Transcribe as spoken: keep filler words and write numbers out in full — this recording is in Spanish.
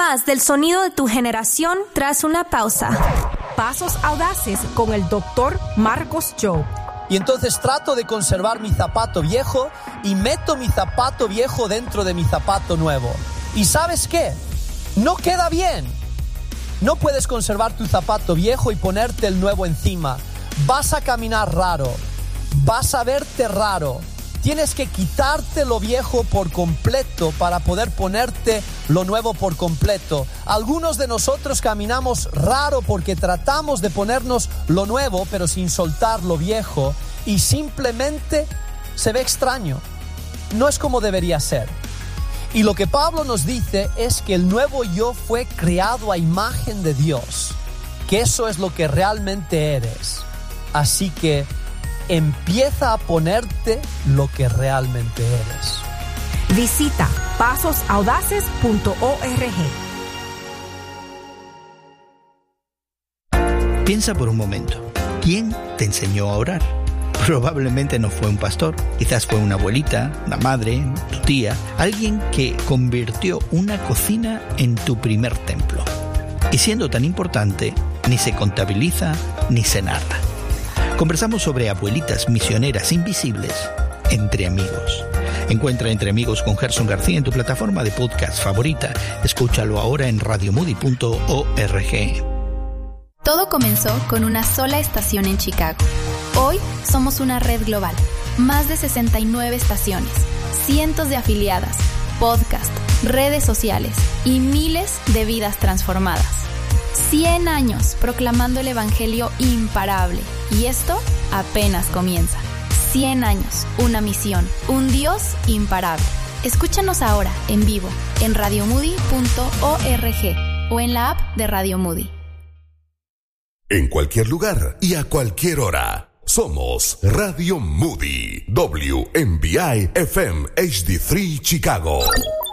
más del sonido de tu generación tras una pausa. Pasos audaces con el doctor Marcos Job. Y entonces trato de conservar mi zapato viejo y meto mi zapato viejo dentro de mi zapato nuevo. ¿Y sabes qué? No queda bien. No puedes conservar tu zapato viejo y ponerte el nuevo encima. Vas a caminar raro. Vas a verte raro. Tienes que quitarte lo viejo por completo para poder ponerte lo nuevo por completo. Algunos de nosotros caminamos raro porque tratamos de ponernos lo nuevo, pero sin soltar lo viejo, y simplemente se ve extraño. No es como debería ser. Y lo que Pablo nos dice es que el nuevo yo fue creado a imagen de Dios, que eso es lo que realmente eres. Así que empieza a ponerte lo que realmente eres. Visita pasos audaces punto org. Piensa por un momento, ¿quién te enseñó a orar? Probablemente no fue un pastor, quizás fue una abuelita, una madre, tu tía, alguien que convirtió una cocina en tu primer templo. Y siendo tan importante, ni se contabiliza ni se narra. Conversamos sobre abuelitas misioneras invisibles entre amigos. Encuentra Entre Amigos con Gerson García en tu plataforma de podcast favorita. Escúchalo ahora en radio moody punto org. Todo comenzó con una sola estación en Chicago. Hoy somos una red global. Más de sesenta y nueve estaciones, cientos de afiliadas, podcasts, redes sociales y miles de vidas transformadas. cien años proclamando el evangelio imparable. Y esto apenas comienza. cien años, una misión, un Dios imparable. Escúchanos ahora en vivo en radio moody punto org o en la app de Radio Moody. En cualquier lugar y a cualquier hora. Somos Radio Moody, W M B I F M H D tres Chicago.